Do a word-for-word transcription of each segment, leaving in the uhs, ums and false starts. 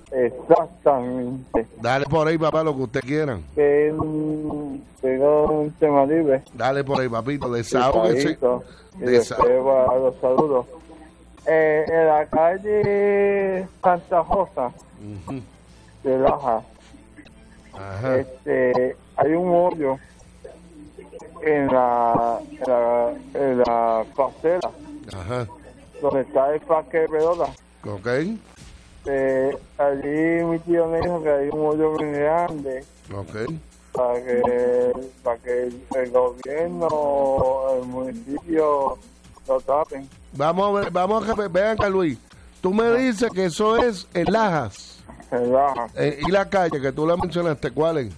Exactamente. Dale por ahí, papá, lo que usted quiera. Que mm, tengo un tema libre. Dale por ahí, papito, desahógese. Y después va a los saludos. Eh, en la calle Santa Rosa, uh-huh. de Laja, Ajá. este, hay un hoyo en la, en la, en la parcela, Ajá. donde está el parque de pelota. Ok. Eh, allí mi tío me dijo que hay un hoyo muy grande. Ok. Para que, para que el, el gobierno, el municipio lo tapen. Vamos a ver, vamos a ver, vean acá, Luis. Tú me dices que eso es en Lajas. En Lajas. Eh, y la calle que tú la mencionaste, ¿cuál es?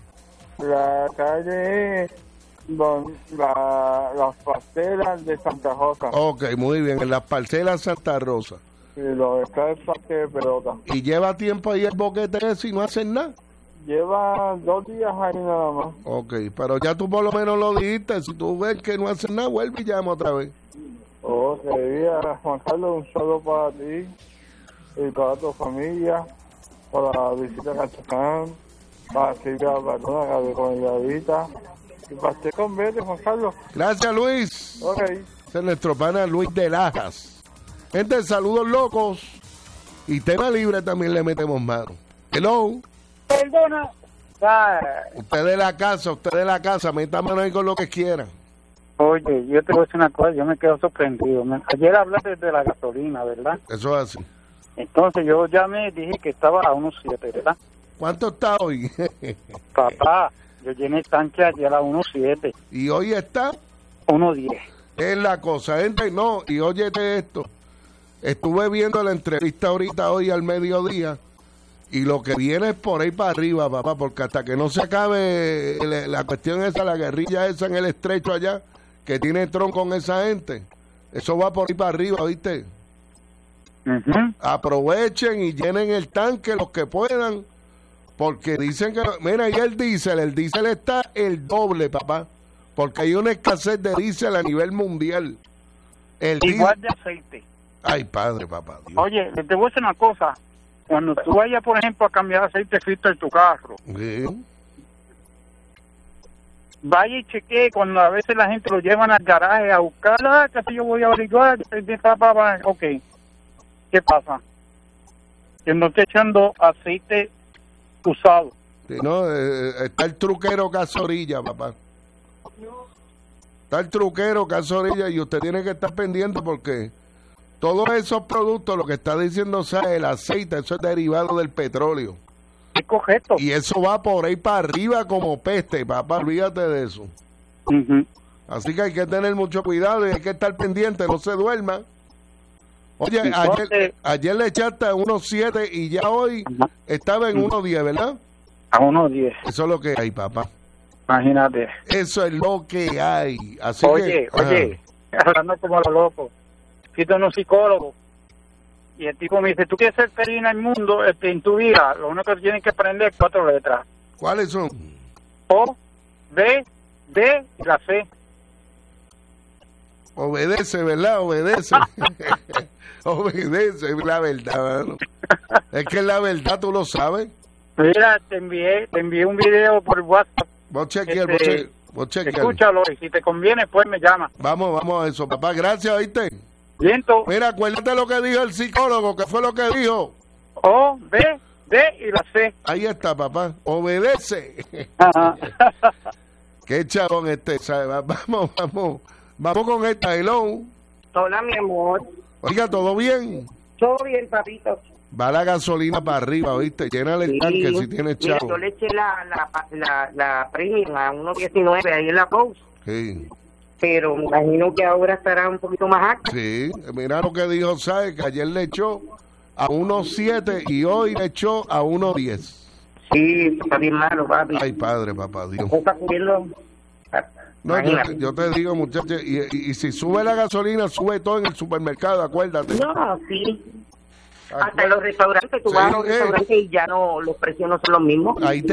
La calle don, la, las parcelas de Santa Rosa. Ok, muy bien, en las parcelas Santa Rosa. Y lo está el parque de pelota. ¿Y lleva tiempo ahí el boquete ese y no hacen nada? Lleva dos días ahí nada más. Ok, pero ya tú por lo menos lo dijiste. Si tú ves que no hacen nada, vuelve y llama otra vez. Oh, quería, Juan Carlos, un saludo para ti y para tu familia, para la visita a Cachacán, para Silvia Batona, Gabriel Conelladita y para usted con vete, Juan Carlos. Gracias, Luis. Ok. Ese es nuestro pana Luis de Lajas. Gente, saludos locos y tema libre también le metemos mano. Hello. Perdona. Usted de la casa, usted de la casa, meta mano ahí con lo que quiera. Oye, yo te voy a decir una cosa, yo me quedo sorprendido. Ayer hablaste de la gasolina, ¿verdad? Eso es así. Entonces yo llamé y dije que estaba a uno siete, ¿verdad? ¿Cuánto está hoy? Papá, yo llené el tanque ayer a uno siete. ¿Y hoy está? uno diez. Es la cosa, gente, no, y óyete esto. Estuve viendo la entrevista ahorita hoy al mediodía y lo que viene es por ahí para arriba, papá, porque hasta que no se acabe la, la cuestión esa, la guerrilla esa en el estrecho allá, que tiene Trump con esa gente, eso va por ahí para arriba, ¿viste? Uh-huh. Aprovechen y llenen el tanque los que puedan, porque dicen que, mira, y el diésel, el diésel está el doble, papá, porque hay una escasez de diésel a nivel mundial. El Igual diésel, de aceite. Ay, padre, papá. Dios. Oye, te voy a decir una cosa. Cuando tú vayas, por ejemplo, a cambiar aceite filtro en tu carro, sí. vaya y chequee cuando a veces la gente lo llevan al garaje a buscar, ah, que yo voy a averiguar, ok, ¿qué pasa? Que no esté echando aceite usado. Sí, no, eh, está el truquero Casorilla, papá. Está el truquero Casorilla y usted tiene que estar pendiente porque todos esos productos, lo que está diciendo, o sea, el aceite, eso es derivado del petróleo. Es correcto. Y eso va por ahí para arriba como peste, papá, olvídate de eso. Uh-huh. Así que hay que tener mucho cuidado y hay que estar pendiente, no se duerma. Oye, Entonces, ayer, ayer le echaste a uno siete y ya hoy uh-huh. estaba en uno diez, ¿verdad? A uno diez. Eso es lo que hay, papá. Imagínate. Eso es lo que hay. Así oye, que, oye, hablando como lo loco. Si tú eres un psicólogo y el tipo me dice, tú quieres ser feliz en el mundo, en tu vida, lo único que tienes que aprender es cuatro letras. ¿Cuáles son? O, B, D y la C. Obedece, ¿verdad? Obedece. Obedece, es la verdad, mano. Es que es la verdad, tú lo sabes. Mira, te envié, te envié un video por WhatsApp. Vos chequear, vos chequear. Vos chequear. Escúchalo y si te conviene, pues me llama. Vamos, vamos a eso, papá. Gracias, ¿oíste? Viento. Mira, acuérdate lo que dijo el psicólogo, que fue lo que dijo. O, B, D y la C. Ahí está, papá. Obedece. Ajá. Qué chabón este, ¿sabes? Vamos, vamos. Vamos con esta. Hello. Hola, mi amor. Oiga, ¿todo bien? Todo bien, papito. Va la gasolina para arriba, ¿viste? Llénale el sí. tanque si tienes chavo. Mira, yo le eché la, la, la, la premium a uno diecinueve ahí en la Post. Sí. Pero me imagino que ahora estará un poquito más alta. Sí, mira lo que dijo, ¿sabes? Que ayer le echó a uno siete y hoy le echó a uno diez. Sí, está bien malo, papi. Ay, padre, papá, Dios. Está cubriendo... No, yo te, yo te digo, muchachos, y, y, y si sube la gasolina, sube todo en el supermercado, acuérdate. No, sí. Hasta en los restaurantes, tú sí, vas a los restaurantes y ya no, los precios no son los mismos. Ahí te